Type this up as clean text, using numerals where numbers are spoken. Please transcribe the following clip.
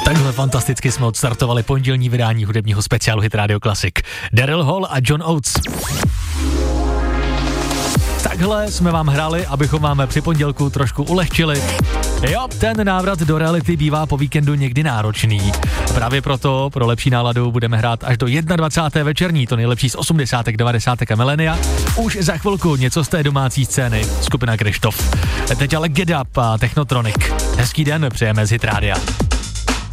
Takhle fantasticky jsme odstartovali pondělní vydání hudebního speciálu Hit Radio Classic. Daryl Hall a John Oates. Takhle jsme vám hráli, abychom vám při pondělku trošku ulehčili. Jo, ten návrat do reality bývá po víkendu někdy náročný. Právě proto pro lepší náladu budeme hrát až do 21. večerní, to nejlepší z 80. 90. a milénia. Už za chvilku něco z té domácí scény, skupina Krištof. Teď ale Get Up a Technotronic. Hezký den přejeme z Hit Rádia.